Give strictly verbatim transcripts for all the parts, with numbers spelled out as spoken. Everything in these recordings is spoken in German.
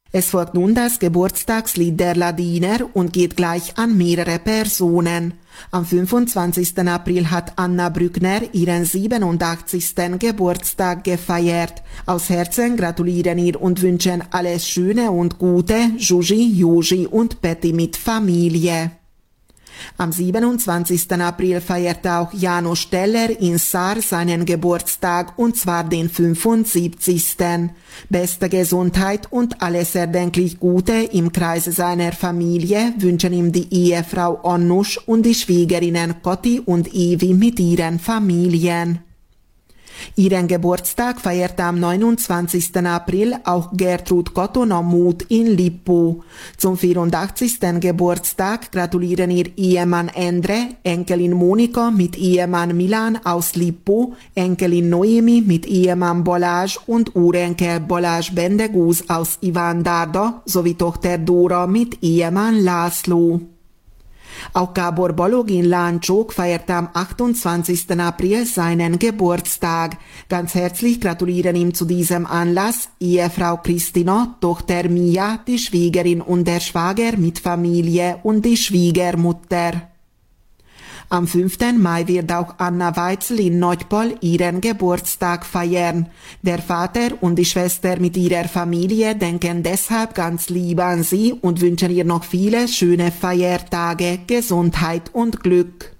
Es folgt nun das Geburtstagslied der Ladiner und geht gleich an mehrere Personen. Am fünfundzwanzigsten April hat Anna Brückner ihren siebenundachtzigsten Geburtstag gefeiert. Aus Herzen gratulieren ihr und wünschen alles Schöne und Gute, Juji, Joji und Betty mit Familie. Am siebenundzwanzigsten April feierte auch Janusz Steller in Saar seinen Geburtstag, und zwar den fünfundsiebzigsten Beste Gesundheit und alles erdenklich Gute im Kreise seiner Familie wünschen ihm die Ehefrau Annusch und die Schwiegerinnen Kotti und Evi mit ihren Familien. Ihren Geburtstag feierte am neunundzwanzigsten April auch Gertrud Cottonomuth in Lippo. Zum vierundachtzigsten Geburtstag gratulieren ihr Ehemann Endre, Enkelin Monika mit Ehemann Milan aus Lippo, Enkelin Noemi mit Ehemann Balázs und Urenkel Balázs Bendegus aus Ivándarda sowie Tochter Dora mit Ehemann László. Auch Gábor Balog in Láncsók feierte am achtundzwanzigsten April seinen Geburtstag. Ganz herzlich gratulieren ihm zu diesem Anlass Ehefrau Christina, Tochter Mia, die Schwiegerin und der Schwager mit Familie und die Schwiegermutter. Am fünften Mai wird auch Anna Weitzel in Neuchpol ihren Geburtstag feiern. Der Vater und die Schwester mit ihrer Familie denken deshalb ganz lieb an sie und wünschen ihr noch viele schöne Feiertage, Gesundheit und Glück.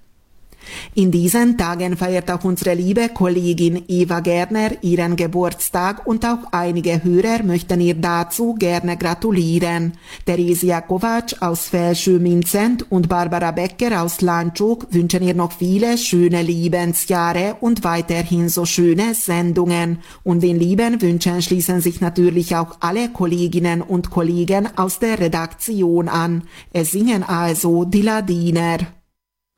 In diesen Tagen feiert auch unsere liebe Kollegin Eva Gerner ihren Geburtstag und auch einige Hörer möchten ihr dazu gerne gratulieren. Theresia Kovac aus Felső-Mindszenty und Barbara Becker aus Láncsók wünschen ihr noch viele schöne Lebensjahre und weiterhin so schöne Sendungen. Und den lieben Wünschen schließen sich natürlich auch alle Kolleginnen und Kollegen aus der Redaktion an. Es singen also die Ladiner.